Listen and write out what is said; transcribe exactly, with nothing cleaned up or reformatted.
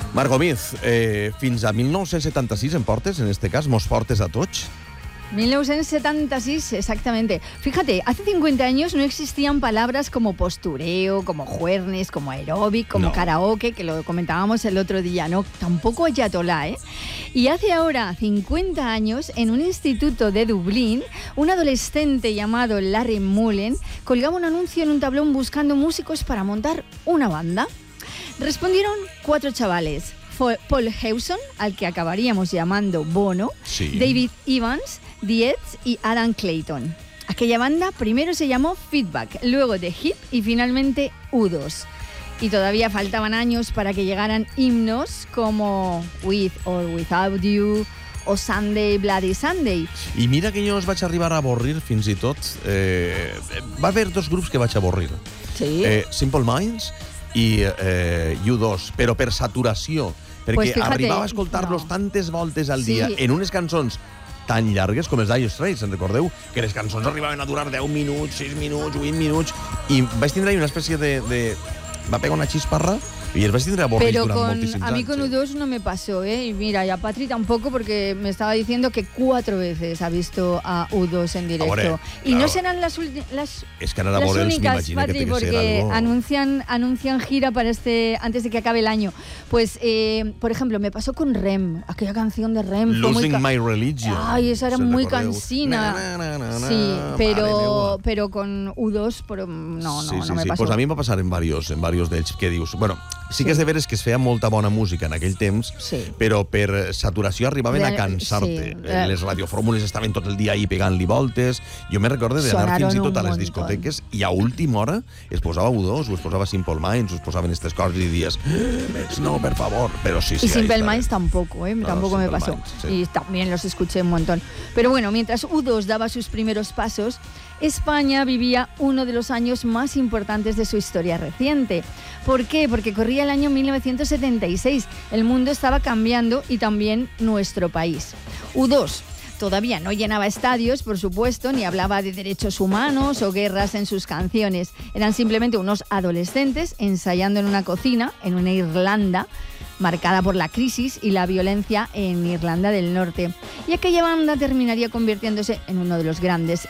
Marc Gómez, eh, fins a mil nou-cents setanta-sis en portes, en este cas, mos portes a tots. mil novecientos setenta y seis, exactamente. Fíjate, hace cincuenta años no existían palabras como postureo, como juernes, como aeróbic, como no. karaoke, que lo comentábamos el otro día, ¿no? Tampoco ayatolá, ¿eh? Y hace ahora cincuenta años, en un instituto de Dublín, un adolescente llamado Larry Mullen colgaba un anuncio en un tablón buscando músicos para montar una banda. Respondieron cuatro chavales. Paul Hewson, al que acabaríamos llamando Bono, sí. David Evans, Dietz y Adam Clayton. Aquella banda primero se llamó Feedback, luego The Hip y finalmente U dos. Y todavía faltaban años para que llegaran himnos como With or Without You o Sunday, Bloody Sunday. I mira que jo els vaig arribar a avorrir fins i tot. Eh, va haver dos grups que vaig avorrir. Sí. Eh, Simple Minds i eh, U dos, però per saturació. Perquè pues fíjate, arribava a escoltar-los no. tantes voltes al dia sí. en unes cançons tan llargues com els Dire Straits, en recordeu? Que les cançons arribaven a durar deu minuts, sis minuts, vuit minuts, i vaig tindre una espècie de... de... va pegar una xisparra y el vestido era aburrido durante moltíssims anys. A mí con U dos no me pasó, ¿eh? Y mira, y a Patri tampoco, porque me estaba diciendo que cuatro veces ha visto a U dos en directo. Veure, y claro. no serán las, las, es que las únicas, que Patri, porque algo... anuncian, anuncian gira para este antes de que acabe el año. Pues, eh, por ejemplo, me pasó con R E M, aquella canción de R E M. Losing muy My Religion. Ay, esa era muy recordeu? cansina. Na, na, na, na, sí, pero, vale, pero con U dos, pero no, no, sí, sí, no me sí. pasó. Pues a mi em va passar en varios, en varios d'ells, que dius... Bueno, sí que és de veres que es feia molta bona música en aquell temps, sí. però per saturació arribaven a cansar-te. Sí. Les radiofórmules estaven tot el dia ahí pegant-li voltes. Jo me recordo d'anar fins i tot a les discoteques i a última hora es posava U dos, o es posava Simple Minds, o es posaven aquestes coses i dies no, per favor. Pero sí, sí, y Simple Minds tampoco, ¿eh? No, tampoco no, me pasó. Minds, sí. Y también los escuché un montón. Pero bueno, mientras U dos daba sus primeros pasos, España vivía uno de los años más importantes de su historia reciente. ¿Por qué? Porque corría el año mil novecientos setenta y seis. El mundo estaba cambiando y también nuestro país. U dos todavía no llenaba estadios, por supuesto, ni hablaba de derechos humanos o guerras en sus canciones. Eran simplemente unos adolescentes ensayando en una cocina, en una Irlanda marcada por la crisis y la violencia en Irlanda del Norte. Y aquella banda terminaría convirtiéndose en uno de los grandes